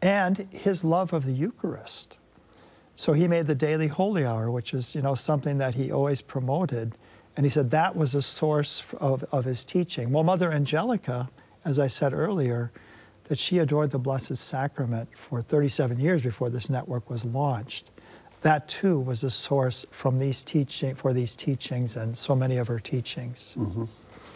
and his love of the Eucharist. So he made the daily holy hour, which is, something that he always promoted. And he said that was a source of his teaching. Well, Mother Angelica, as I said earlier, that she adored the Blessed Sacrament for 37 years before this network was launched. That too was a source from these teachings and so many of her teachings. Mm-hmm.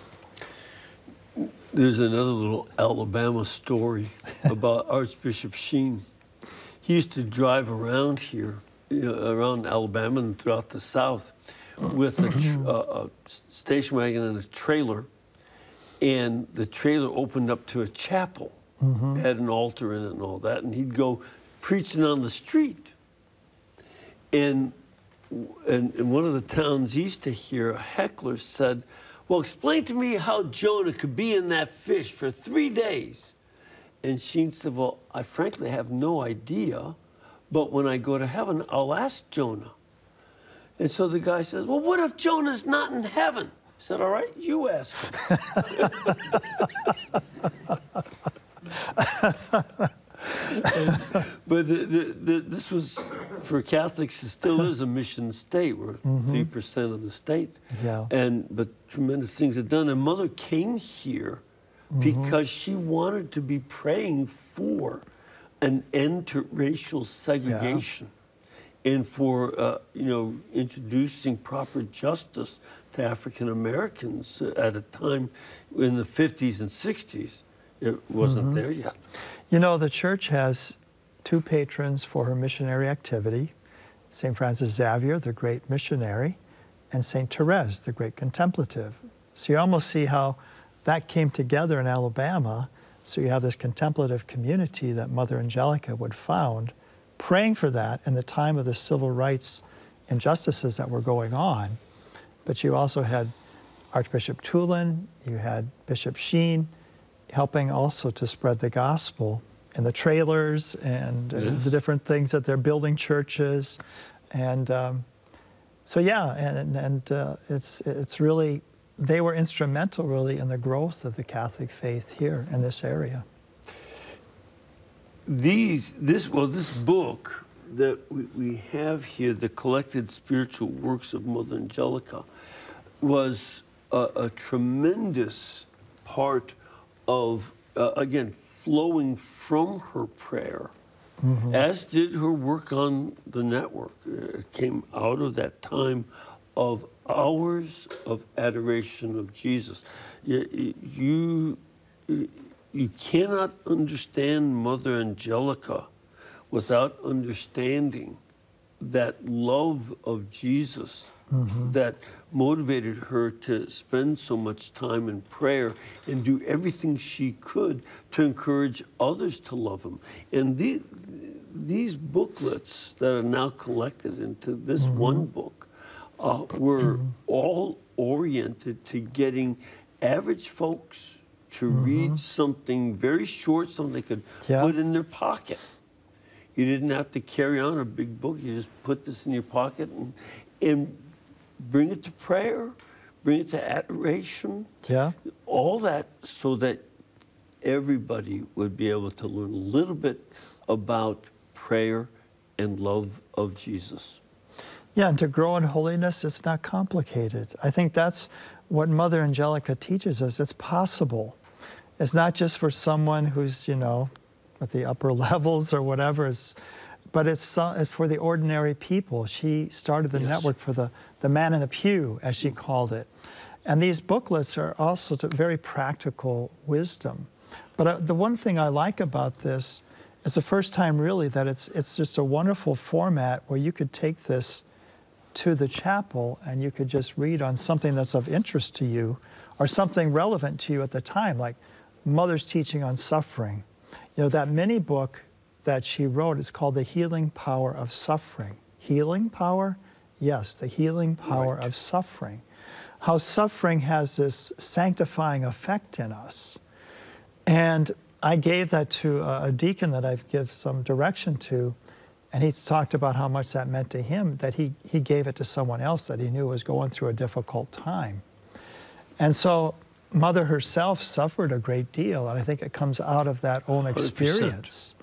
There's another little Alabama story about Archbishop Sheen. He used to drive around here, around Alabama and throughout the South, with a station wagon and a trailer, and the trailer opened up to a chapel, had an altar in it and all that, and he'd go preaching on the street. And in one of the towns east of here, a heckler said, "Well, explain to me how Jonah could be in that fish for 3 days." And Sheen said, "Well, I frankly have no idea, but when I go to heaven, I'll ask Jonah." And so the guy says, "Well, what if Jonah's not in heaven?" He said, "All right, you ask him." But this was, for Catholics, it still is a mission state. We're 3% of the state. Yeah. But tremendous things are done. And Mother came here because she wanted to be praying for an end to racial segregation and for, introducing proper justice to African Americans at a time in the 50s and 60s. It wasn't there yet. The Church has two patrons for her missionary activity, St. Francis Xavier, the great missionary, and St. Therese, the great contemplative. So you almost see how that came together in Alabama. So you have this contemplative community that Mother Angelica would found, praying for that in the time of the civil rights injustices that were going on. But you also had Archbishop Tulin, you had Bishop Sheen, helping also to spread the gospel in the trailers and the different things that they're building churches. And it's really, they were instrumental really in the growth of the Catholic faith here in this area. This book that we have here, The Collected Spiritual Works of Mother Angelica, was a tremendous part of, again, flowing from her prayer, as did her work on the network. It came out of that time of hours of adoration of Jesus. You cannot understand Mother Angelica without understanding that love of Jesus that motivated her to spend so much time in prayer and do everything she could to encourage others to love him. And these booklets that are now collected into this one book were all oriented to getting average folks to read something very short, something they could put in their pocket. You didn't have to carry on a big book. You just put this in your pocket and bring it to prayer, bring it to adoration, all that, so that everybody would be able to learn a little bit about prayer and love of Jesus. Yeah, and to grow in holiness, it's not complicated. I think that's what Mother Angelica teaches us. It's possible. It's not just for someone who's, at the upper levels or whatever, but it's for the ordinary people. She started the network for the man in the pew, as she called it. And these booklets are also very practical wisdom. But the one thing I like about this is the first time really that it's just a wonderful format where you could take this to the chapel and you could just read on something that's of interest to you or something relevant to you at the time, like Mother's teaching on suffering. That mini book that she wrote is called The Healing Power of Suffering. Healing power? Yes, the healing power of suffering. How suffering has this sanctifying effect in us. And I gave that to a deacon that I've given some direction to, and he talked about how much that meant to him, that he gave it to someone else that he knew was going through a difficult time. And so Mother herself suffered a great deal, and I think it comes out of that own experience.